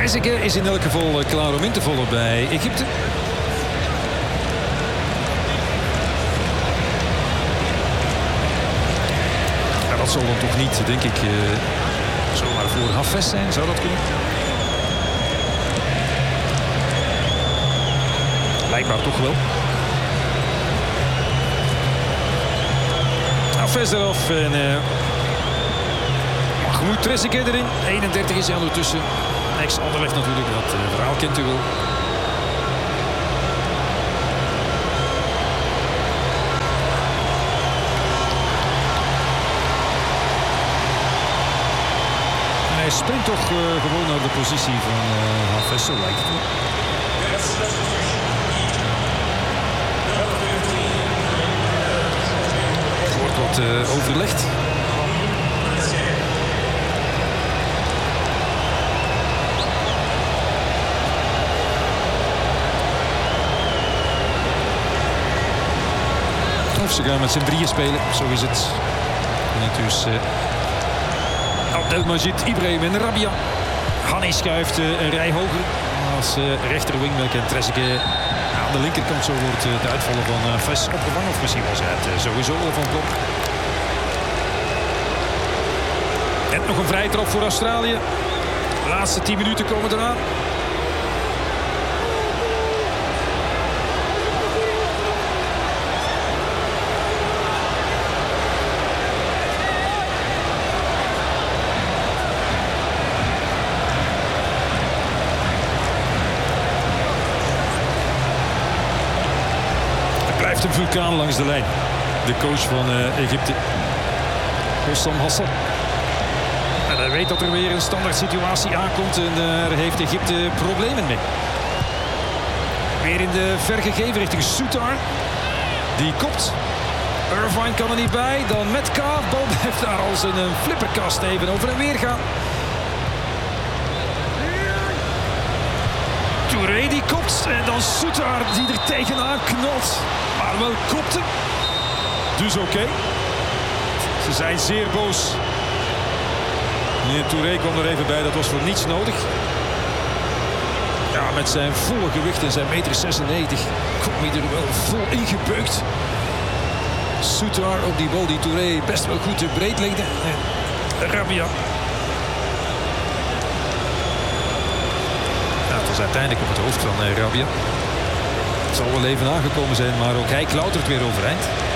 Trezeguet is in elk geval klaar om in te vallen bij Egypte. Ja, dat zal dan toch niet, denk ik, zomaar voor Hafez zijn. Zou dat kunnen? Blijkbaar toch wel. Hafez eraf en Mahmoud Trezeguet erin. 31 is hij ondertussen. Ex-Anderlecht natuurlijk, dat verhaal kent u wel. En hij springt toch gewoon naar de positie van Hafez, zo lijkt het wel. Er wordt wat overlegd. Of ze gaan met z'n drieën spelen, zo is het. En het is Abdelmajid, Ibrahim en Rabia. Hanni schuift een rij hoger als rechter-wingback en Trezeguet aan de linkerkant. Zo wordt de uitvallen van Hafez opgevangen. Of misschien was hij het sowieso al van plan. En nog een vrije trap voor Australië. De laatste 10 minuten komen eraan. Een vulkaan langs de lijn. De coach van Egypte, Hossam Hassan. En hij weet dat er weer een standaard situatie aankomt en daar heeft Egypte problemen mee. Weer in de vergegeven richting Soutar. Die kopt. Irvine kan er niet bij. Dan Metcalf. Bal heeft daar als een flipperkast even over en weer gaan. Touré die kopt en dan Soutar die er tegenaan knalt. Maar wel kopte. Dus oké. Ze zijn zeer boos. Meneer Touré kwam er even bij, dat was voor niets nodig. Ja, met zijn volle gewicht en zijn 1,96 meter kwam hij er wel vol ingebeukt. Soutar op die bal die Touré best wel goed breed legde. En Rabia. Het is uiteindelijk op het hoofd van Rabia. Het zal wel even aangekomen zijn, maar ook hij klautert weer overeind.